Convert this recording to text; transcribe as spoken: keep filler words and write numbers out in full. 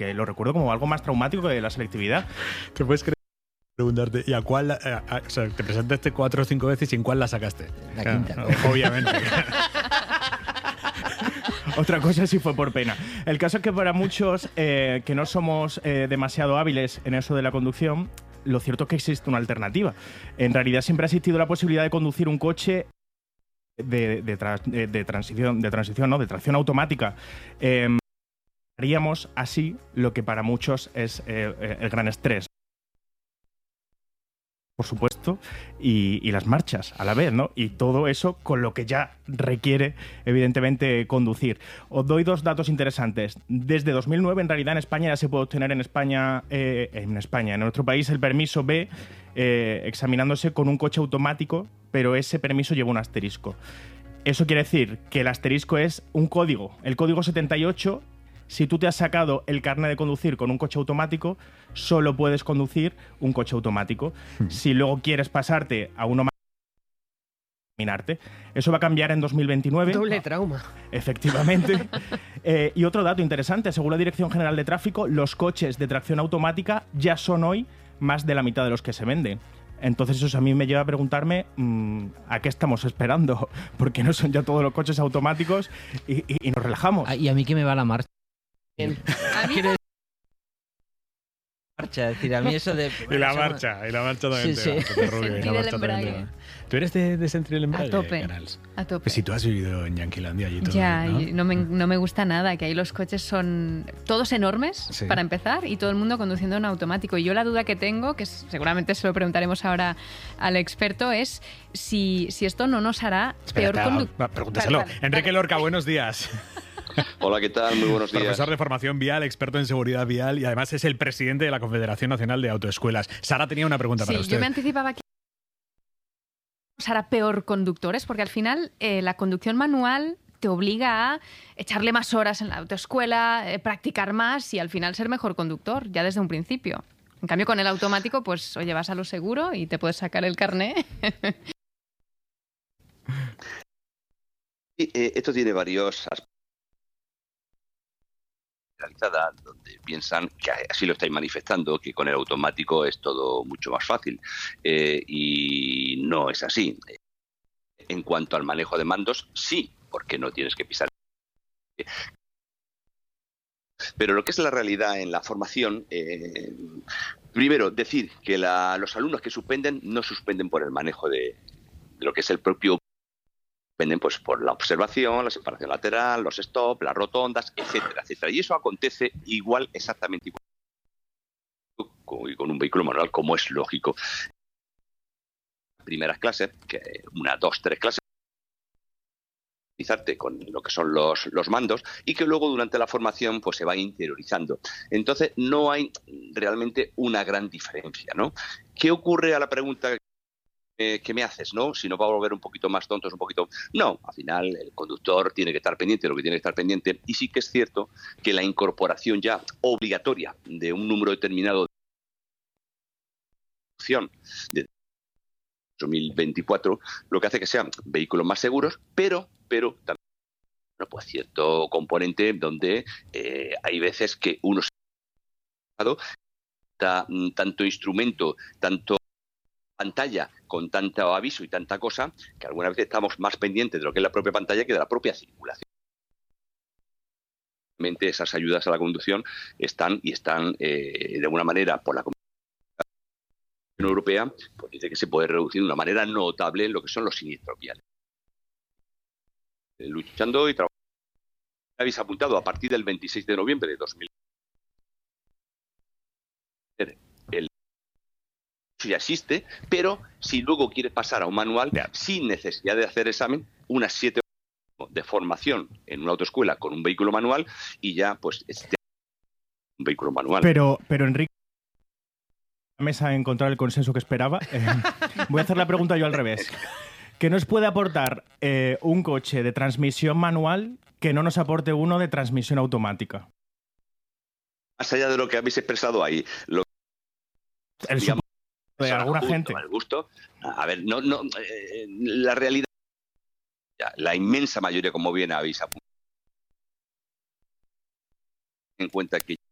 que lo recuerdo como algo más traumático que la selectividad. ¿Te puedes creer? Preguntarte, ¿y a cuál? A, a, o sea, te presentaste cuatro o cinco veces y ¿en cuál la sacaste? La quinta. Obviamente. Otra cosa sí fue por pena. El caso es que para muchos eh, que no somos eh, demasiado hábiles en eso de la conducción, lo cierto es que existe una alternativa. En realidad siempre ha existido la posibilidad de conducir un coche de, de, tra de, de transición, de transición, ¿no? De tracción automática. Eh, haríamos así lo que para muchos es eh, el gran estrés, por supuesto, y, y las marchas a la vez, ¿no? Y todo eso con lo que ya requiere, evidentemente, conducir. Os doy dos datos interesantes. Desde dos mil nueve, en realidad, en España ya se puede obtener en España, eh, en España, en nuestro país, el permiso B, eh, examinándose con un coche automático, pero ese permiso lleva un asterisco. Eso quiere decir que el asterisco es un código, el código setenta y ocho. Si tú te has sacado el carnet de conducir con un coche automático, solo puedes conducir un coche automático. Mm. Si luego quieres pasarte a uno más, terminarte. Eso va a cambiar en dos mil veintinueve. Doble trauma. Efectivamente. eh, y otro dato interesante, según la Dirección General de Tráfico, los coches de tracción automática ya son hoy más de la mitad de los que se venden. Entonces eso a mí me lleva a preguntarme mmm, ¿a qué estamos esperando? Porque no son ya todos los coches automáticos y, y, y nos relajamos. Ah, y a mí que me va la marcha. A mí Quiero marcha, es decir, a mí eso de... Y la marcha, y la marcha también Sí, te sí. va, te rubia, y la Sentir el marcha también te embrague. va. ¿Tú eres de, de sentir el embrague, A tope, Canals? a tope. Pues si tú has vivido en Yanquilandia y todo, Ya, ¿no? y no me, no me gusta nada, que ahí los coches son todos enormes, Sí. para empezar, y todo el mundo conduciendo en automático. Y yo la duda que tengo, que seguramente se lo preguntaremos ahora al experto, es si, si esto no nos hará peor Espérate, conductor. va, pregúntaselo. Vale, vale, Enrique vale. Lorca, buenos días. Hola, ¿qué tal? Muy buenos días. Profesor de formación vial, experto en seguridad vial y además es el presidente de la Confederación Nacional de Autoescuelas. Sara tenía una pregunta para Sí, usted. yo me anticipaba que nos hará peor conductores, porque al final eh, la conducción manual te obliga a echarle más horas en la autoescuela, eh, practicar más y al final ser mejor conductor, ya desde un principio. En cambio, con el automático, pues, oye, vas a lo seguro y te puedes sacar el carné. Y, eh, esto tiene varios aspectos. Donde piensan que así lo estáis manifestando, que con el automático es todo mucho más fácil. Eh, y no es así. En cuanto al manejo de mandos, sí, porque no tienes que pisar. Pero lo que es la realidad en la formación, eh, primero, decir que la, los alumnos que suspenden no suspenden por el manejo de, de lo que es el propio, suspenden pues por la observación, la separación lateral, los stop, las rotondas, etcétera, etcétera. Y eso acontece igual, exactamente igual con, con un vehículo manual, como es lógico. Primeras clases, que una, dos, tres clases, con lo que son los, los mandos y que luego durante la formación pues se va interiorizando. Entonces no hay realmente una gran diferencia, ¿no? ¿Qué ocurre a la pregunta eh, que me haces, ¿no? Si nos va a volver un poquito más tontos, un poquito... No, al final el conductor tiene que estar pendiente de lo que tiene que estar pendiente y sí que es cierto que la incorporación ya obligatoria de un número determinado de de dos mil veinticuatro lo que hace que sean vehículos más seguros, pero pero también bueno, pues cierto componente donde eh, hay veces que uno se da tanto instrumento, tanto pantalla con tanto aviso y tanta cosa, que algunas veces estamos más pendientes de lo que es la propia pantalla que de la propia circulación. Realmente esas ayudas a la conducción están y están eh, de alguna manera por la Unión Europea, pues dice que se puede reducir de una manera notable lo que son los siniestros viales. Luchando y trabajando. Habéis apuntado a partir del veintiséis de noviembre de dos mil. El ya existe, pero si luego quieres pasar a un manual, yeah. sin necesidad de hacer examen, unas siete horas de formación en una autoescuela con un vehículo manual y ya, pues, este un vehículo manual. Pero, pero Enrique, la mesa a encontrar el consenso que esperaba. Eh, voy a hacer la pregunta yo al revés. ¿Qué nos puede aportar eh, un coche de transmisión manual que no nos aporte uno de transmisión automática? Más allá de lo que habéis expresado ahí, lo, el digamos, de alguna gusto, gente. El gusto, a ver, no, no, eh, la realidad, la inmensa mayoría, como bien habéis apuntado, en cuenta que